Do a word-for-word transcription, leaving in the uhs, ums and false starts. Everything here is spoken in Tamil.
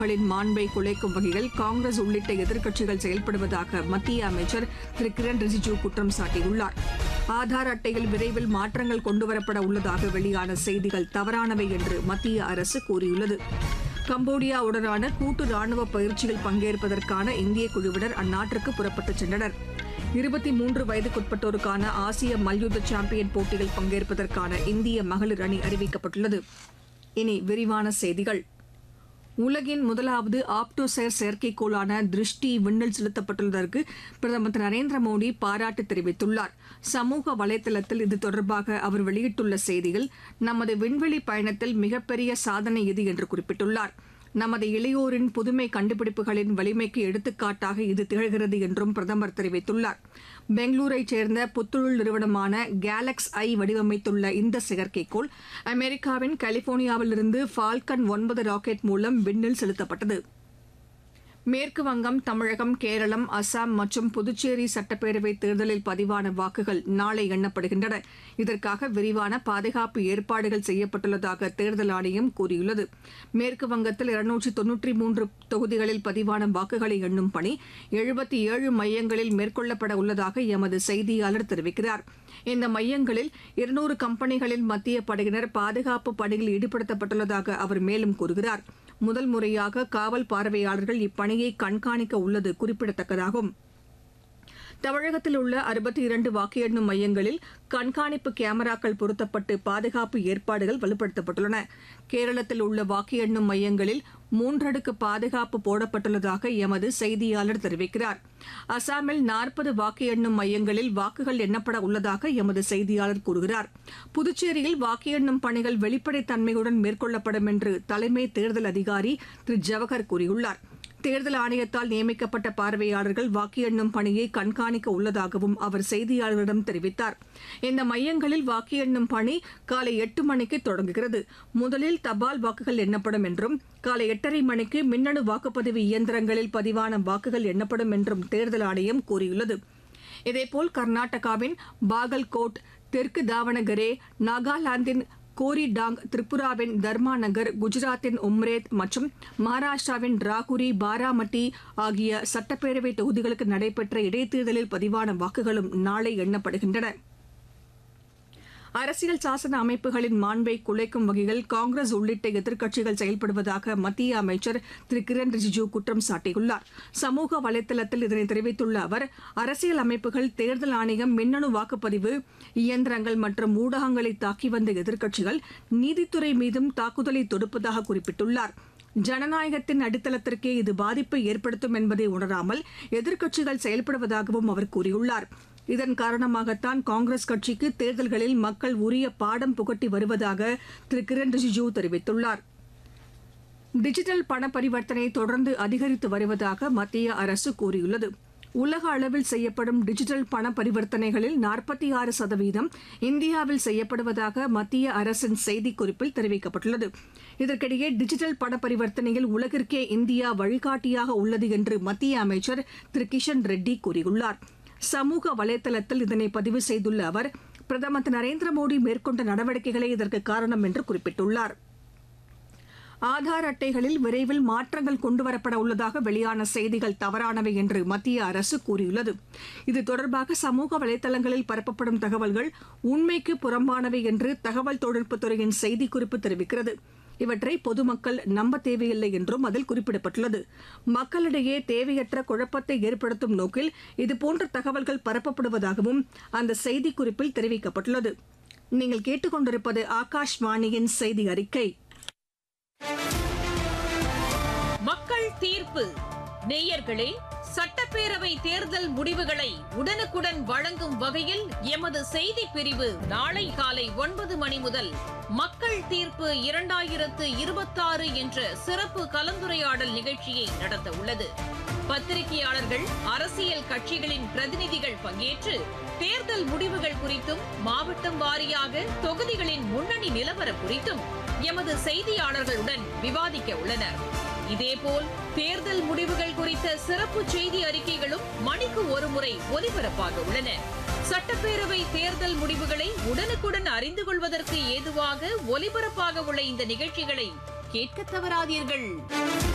களின் மாண்பை குலைக்கும் வகையில் காங்கிரஸ் உள்ளிட்ட எதிர்க்கட்சிகள் செயல்படுவதாக மத்திய அமைச்சர் திரு கிரண் ரிஜிஜூ குற்றம் சாட்டியுள்ளார். ஆதார் அட்டையில் விரைவில் மாற்றங்கள் கொண்டுவரப்பட உள்ளதாக வெளியான செய்திகள் தவறானவை என்று மத்திய அரசு கூறியுள்ளது. கம்போடியாவுடனான கூட்டு ராணுவ பயிற்சியில் பங்கேற்பதற்கான இந்திய குழுவினர் அந்நாட்டிற்கு புறப்பட்டுச் சென்றனர். இருபத்தி மூன்று வயதுக்குட்பட்டோருக்கான ஆசிய மல்யுத்த சாம்பியன் போட்டியில் பங்கேற்பதற்கான இந்திய மகளிர் அணி அறிவிக்கப்பட்டுள்ளது. இனி விரிவான செய்திகள். உலகின் முதலாவது ஆப்டோசைர் செயற்கைக்கோளான திருஷ்டி விண்ணில் செலுத்தப்பட்டுள்ளதற்கு பிரதமர் திரு நரேந்திர மோடி பாராட்டு தெரிவித்துள்ளார். சமூக வலைதளத்தில் இது தொடர்பாக அவர் வெளியிட்டுள்ள செய்தியில், நமது விண்வெளி பயணத்தில் மிகப்பெரிய சாதனை இது என்று குறிப்பிட்டுள்ளார். நமது இளையோரின் புதுமை கண்டுபிடிப்புகளின் வலிமைக்கு எடுத்துக்காட்டாக இது திகழ்கிறது என்றும் பிரதமர் தெரிவித்துள்ளார். பெங்களூரைச் சேர்ந்த புத்தொழில் நிறுவனமான கேலக்ஸ் ஐ வடிவமைத்துள்ள இந்த செயற்கைக்கோள் அமெரிக்காவின் கலிபோர்னியாவிலிருந்து ஃபால்கன் ஒன்பது ராக்கெட் மூலம் விண்ணில் செலுத்தப்பட்டது. மேற்கு வங்கம், தமிழகம், கேரளம், அசாம் மற்றும் புதுச்சேரி சட்டப்பேரவைத் தேர்தலில் பதிவான வாக்குகள் நாளை எண்ணப்படுகின்றன. இதற்காக விரிவான பாதுகாப்பு ஏற்பாடுகள் செய்யப்பட்டுள்ளதாக தேர்தல் ஆணையம் கூறியுள்ளது. மேற்கு வங்கத்தில் இருநூற்று தொன்னூற்றி மூன்று தொகுதிகளில் பதிவான வாக்குகளை எண்ணும் பணி எழுபத்தி ஏழு மையங்களில் மேற்கொள்ளப்பட உள்ளதாக எமது செய்தியாளர் தெரிவிக்கிறார். இந்த மையங்களில் இருநூறு கம்பெனிகளின் மத்திய படையினர் பாதுகாப்பு பணியில் ஈடுபடுத்தப்பட்டுள்ளதாக அவர் மேலும் கூறுகிறார். முதல் முறையாக காவல் பார்வையாளர்கள் இப்பணியை கண்காணிக்க உள்ளது குறிப்பிடத்தக்கதாகும். தமிழகத்தில் உள்ள அறுபத்தி இரண்டு வாக்கு எண்ணும் மையங்களில் கண்காணிப்பு கேமராக்கள் பொருத்தப்பட்டு பாதுகாப்பு ஏற்பாடுகள் வலுப்படுத்தப்பட்டுள்ளன. கேரளத்தில் உள்ள வாக்கு எண்ணும் மையங்களில் மூன்றடுக்கு பாதுகாப்பு போடப்பட்டுள்ளதாக எமது செய்தியாளர் தெரிவிக்கிறார். அசாமில் நாற்பது வாக்கு எண்ணும் மையங்களில் வாக்குகள் எண்ணப்பட உள்ளதாக எமது செய்தியாளர் கூறுகிறார். புதுச்சேரியில் வாக்கு எண்ணும் பணிகள் வெளிப்படைத்தன்மையுடன் மேற்கொள்ளப்படும் என்று தலைமை தேர்தல் அதிகாரி திரு ஜவஹர் கூறியுள்ளார். தேர்தல் ஆணையத்தால் நியமிக்கப்பட்ட பார்வையாளர்கள் வாக்கு எண்ணும் பணியை கண்காணிக்க உள்ளதாகவும் அவர் செய்தியாளர்களிடம் தெரிவித்தார். இந்த மையங்களில் வாக்கு எண்ணும் பணி காலை எட்டு மணிக்கு தொடங்குகிறது. முதலில் தபால் வாக்குகள் எண்ணப்படும் என்றும் காலை எட்டரை மணிக்கு மின்னணு வாக்குப்பதிவு இயந்திரங்களில் பதிவான வாக்குகள் எண்ணப்படும் என்றும் தேர்தல் ஆணையம் கூறியுள்ளது. இதேபோல் கர்நாடகாவின் பாகல்கோட், தெற்கு தாவணகரே, நாகாலாந்தின் கோரிடாங், திரிபுராவின் தர்மாநகர், குஜராத்தின் உம்ரேத் மற்றும் மகாராஷ்டிராவின் ராகுரி, பாராமட்டி ஆகிய சட்டப்பேரவை தொகுதிகளுக்கு நடைபெற்ற இடைத்தேர்தலில் பதிவான வாக்குகளும் நாளை எண்ணப்படுகின்றன. அரசியல் சாசன அமைப்புகளின் மாண்பை குலைக்கும் வகையில் காங்கிரஸ் உள்ளிட்ட எதிர்க்கட்சிகள் செயல்படுவதாக மத்திய அமைச்சர் திரு கிரண் ரிஜிஜூ குற்றம் சாட்டியுள்ளார். சமூக வலைதளத்தில் இதனை தெரிவித்துள்ள அவர், அரசியல் அமைப்புகள், தேர்தல் ஆணையம், மின்னணு வாக்குப்பதிவு இயந்திரங்கள் மற்றும் ஊடகங்களை தாக்கி வந்த எதிர்க்கட்சிகள் நீதித்துறை மீதும் தாக்குதலை தொடுப்பதாக குறிப்பிட்டுள்ளார். ஜனநாயகத்தின் அடித்தளத்திற்கே இது பாதிப்பை ஏற்படுத்தும் என்பதை உணராமல் எதிர்க்கட்சிகள் செயல்படுவதாகவும் அவர் கூறியுள்ளார். இதன் காரணமாகத்தான் காங்கிரஸ் கட்சிக்கு தேர்தல்களில் மக்கள் உரிய பாடம் புகட்டி வருவதாக திரு கிரண் ரிஜிஜூ தெரிவித்துள்ளார். டிஜிட்டல் பண பரிவர்த்தனை தொடர்ந்து அதிகரித்து வருவதாக மத்திய அரசு கூறியுள்ளது. உலக அளவில் செய்யப்படும் டிஜிட்டல் பண பரிவர்த்தனைகளில் நாற்பத்தி ஆறு சதவீதம் இந்தியாவில் செய்யப்படுவதாக மத்திய அரசின் செய்திக்குறிப்பில் தெரிவிக்கப்பட்டுள்ளது. இதற்கிடையே டிஜிட்டல் பண பரிவர்த்தனையில் உலகிற்கே இந்தியா வழிகாட்டியாக உள்ளது என்று மத்திய அமைச்சர் திரு கிஷன் ரெட்டி கூறியுள்ளார். சமூக வலைதளத்தில் இதனை பதிவு செய்துள்ள அவர், பிரதமர் திரு நரேந்திர மோடி மேற்கொண்ட நடவடிக்கைகளே இதற்கு காரணம் என்று குறிப்பிட்டுள்ளார். ஆதார் அட்டைகளில் விரைவில் மாற்றங்கள் கொண்டுவரப்பட உள்ளதாக வெளியான செய்திகள் தவறானவை என்று மத்திய அரசு கூறியுள்ளது. இது தொடர்பாக சமூக வலைதளங்களில் பரப்பப்படும் தகவல்கள் உண்மைக்கு புறம்பானவை என்று தகவல் தொழில்நுட்பத்துறையின் செய்திக்குறிப்பு தெரிவிக்கிறது. இவற்றை பொதுமக்கள் நம்ப தேவையில்லை என்றும் அதில் குறிப்பிடப்பட்டுள்ளது. மக்களிடையே தேவையற்ற குழப்பத்தை ஏற்படுத்தும் நோக்கில் இதுபோன்ற தகவல்கள் பரப்பப்படுவதாகவும் அந்த செய்திக்குறிப்பில் தெரிவிக்கப்பட்டுள்ளது. நீங்கள் கேட்டுக்கொண்டிருப்பது ஆகாஷ்வாணியின் செய்தி அறிக்கை. மக்கள் தீர்ப்பு. நேயர்களே, சட்டப்பேரவை தேர்தல் முடிவுகளை உடனுக்குடன் வழங்கும் வகையில் எமது செய்தி பிரிவு நாளை காலை ஒன்பது மணி முதல் மக்கள் தீர்ப்பு இரண்டாயிரத்து இருபத்தாறு என்ற சிறப்பு கலந்துரையாடல் நிகழ்ச்சியை நடத்த உள்ளது. பத்திரிகையாளர்கள், அரசியல் கட்சிகளின் பிரதிநிதிகள் பங்கேற்று தேர்தல் முடிவுகள் குறித்தும், மாவட்டம் வாரியாக தொகுதிகளின் முன்னணி நிலவரம் குறித்தும் எமது செய்தியாளர்களுடன் விவாதிக்க உள்ளனர். இதேபோல் தேர்தல் முடிவுகள் குறித்த சிறப்பு செய்தி அறிக்கைகளும் மணிக்கு ஒருமுறை ஒலிபரப்பாக உள்ளன. சட்டப்பேரவை தேர்தல் முடிவுகளை உடனுக்குடன் அறிந்து கொள்வதற்கு ஏதுவாக ஒலிபரப்பாக உள்ள இந்த நிகழ்ச்சிகளை கேட்க தவறாதீர்கள்.